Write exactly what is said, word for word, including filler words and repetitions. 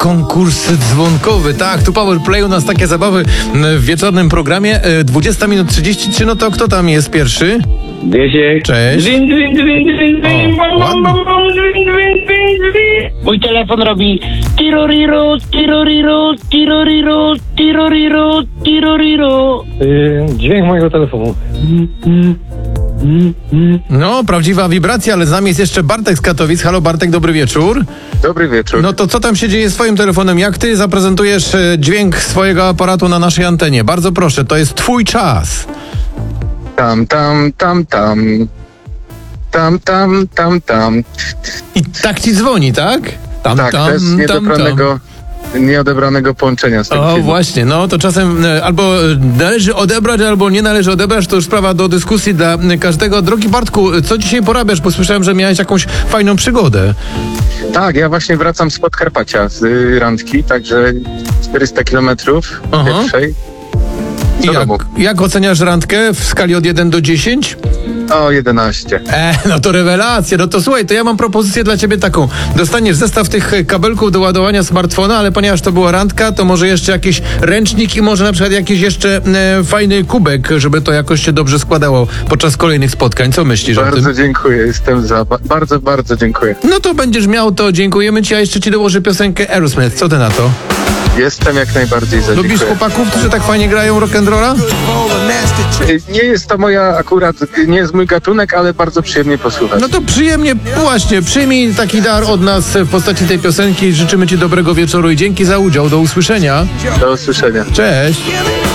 Konkurs dzwonkowy, tak, tu Powerplay, u nas takie zabawy w wieczornym programie. dwadzieścia minut trzydzieści trzy, no to kto tam jest pierwszy? Wiecie? Cześć. Dzwin, dzwin, dzwin, dzwin, dzwin, O, bum, bum, bum, bum, dzwin, dzwin, dzwin, dzwin. Mój telefon robi tiroriru, tiroriru, tiroriru, tiroriru, tiroriru. Yy, dźwięk mojego telefonu. No, prawdziwa wibracja, ale z nami jest jeszcze Bartek z Katowic. Halo Bartek, dobry wieczór. Dobry wieczór. No to co tam się dzieje z twoim telefonem? Jak ty zaprezentujesz e, dźwięk swojego aparatu na naszej antenie? Bardzo proszę, to jest twój czas. Tam, tam, tam, tam. Tam, tam, tam, tam. I tak ci dzwoni, tak? Tam, Tak, tam, bez tam, niedobranego, nieodebranego połączenia z tym O, filmem. właśnie, no to czasem e, albo należy odebrać, albo nie należy odebrać, to już sprawa do dyskusji dla e, każdego. Drogi Bartku, co dzisiaj porabiasz? Bo słyszałem, że miałeś jakąś fajną przygodę. Tak, ja właśnie wracam z Podkarpacia, z y, randki, także czterysta kilometrów Aha. pierwszej. I Co jak, domu? jak oceniasz randkę w skali od jeden do dziesięciu? O, jedenaście. E, no to rewelacja. No to słuchaj, to ja mam propozycję dla ciebie taką. Dostaniesz zestaw tych kabelków do ładowania smartfona, ale ponieważ to była randka, to może jeszcze jakiś ręcznik i może na przykład jakiś jeszcze e, fajny kubek, żeby to jakoś się dobrze składało podczas kolejnych spotkań. Co myślisz o tym? Bardzo dziękuję, jestem za. Ba- bardzo, bardzo dziękuję. No to będziesz miał to, dziękujemy ci, a jeszcze ci dołożę piosenkę Aerosmith. Co ty na to? Jestem jak najbardziej za. Lubisz dziękuję. chłopaków, którzy tak fajnie grają rock'n'rolla? Y, Nie jest to moja akurat, nie jest mój gatunek, ale bardzo przyjemnie posłuchać. No to przyjemnie, właśnie, przyjmij taki dar od nas w postaci tej piosenki. Życzymy ci dobrego wieczoru i dzięki za udział. Do usłyszenia. Do usłyszenia. Cześć.